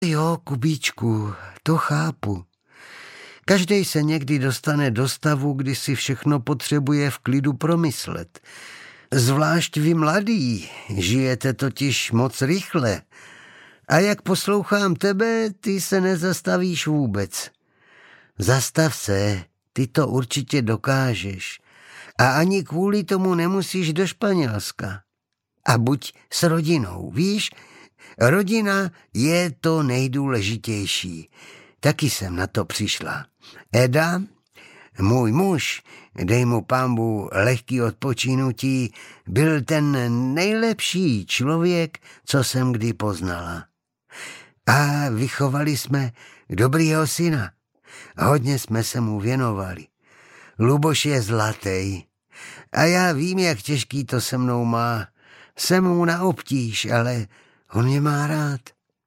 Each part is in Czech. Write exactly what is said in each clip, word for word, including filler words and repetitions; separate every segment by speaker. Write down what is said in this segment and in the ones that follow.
Speaker 1: Jo, Kubíčku, to chápu. Každej se někdy dostane do stavu, kdy si všechno potřebuje v klidu promyslet. Zvlášť vy mladí, žijete totiž moc rychle. A jak poslouchám tebe, ty se nezastavíš vůbec. Zastav se, ty to určitě dokážeš. A ani kvůli tomu nemusíš do Španělska. A buď s rodinou, víš? Rodina je to nejdůležitější. Taky jsem na to přišla. Eda, můj muž, dej mu pánbu lehký odpočinutí, byl ten nejlepší člověk, co jsem kdy poznala. A vychovali jsme dobrýho syna. Hodně jsme se mu věnovali. Luboš je zlatý. A já vím, jak těžký to se mnou má. Jsem mu na obtíž, ale on mě má rád.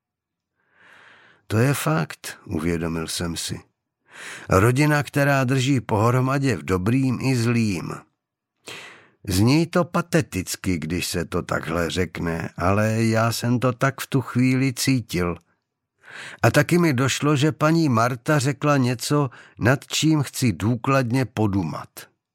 Speaker 1: To je fakt, uvědomil jsem si. Rodina, která drží pohromadě v dobrým i zlým. Zní to pateticky, když se to takhle řekne, ale já jsem to tak v tu chvíli cítil. A taky mi došlo, že paní Marta řekla něco, nad čím chci důkladně podumat.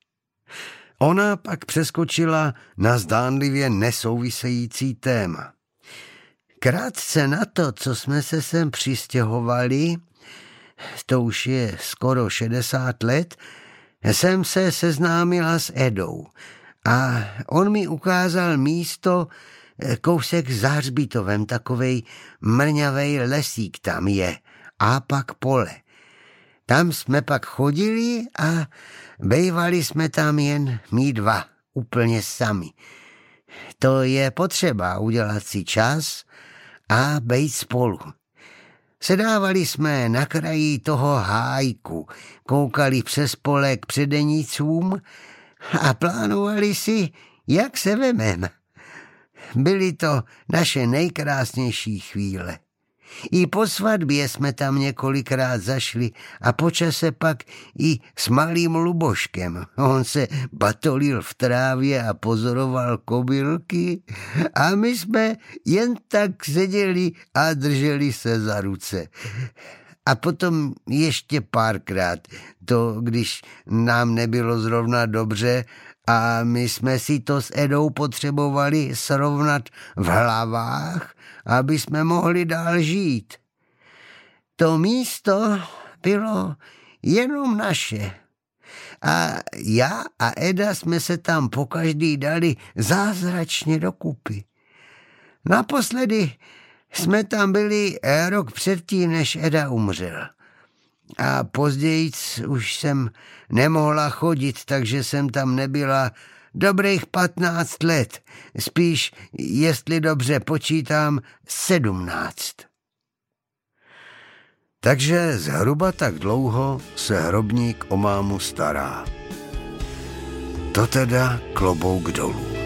Speaker 1: Ona pak přeskočila na zdánlivě nesouvisející téma. Krátce na to, co jsme se sem přistěhovali, to už je skoro šedesát let, jsem se seznámila s Edou a on mi ukázal místo, kousek za hřbitovem, takovej mrňavej lesík tam je a pak pole. Tam jsme pak chodili a bejvali jsme tam jen my dva, úplně sami. To je potřeba udělat si čas a bejt spolu. Sedávali jsme na kraji toho hájku, koukali přes pole k předenicům a plánovali si, jak se vemem. Byly to naše nejkrásnější chvíle. I po svatbě jsme tam několikrát zašli a po čase pak i s malým Luboškem. On se batolil v trávě a pozoroval kobylky a my jsme jen tak seděli a drželi se za ruce. A potom ještě párkrát, to když nám nebylo zrovna dobře a my jsme si to s Edou potřebovali srovnat v hlavách, aby jsme mohli dál žít. To místo bylo jenom naše. A já a Eda jsme se tam pokaždý dali zázračně dokupy. Naposledy jsme tam byli rok předtím, než Eda umřel. A později už jsem nemohla chodit, takže jsem tam nebyla dobrých patnáct let. Spíš, jestli dobře počítám, sedmnáct. Takže zhruba tak dlouho se hrobník o mámu stará. To teda klobouk dolů.